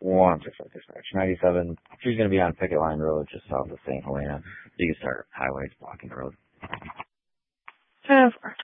165 dispatch. 97. She's going to be on Picket Line Road just south of St. Helena. You can start highways blocking the road. 10-4.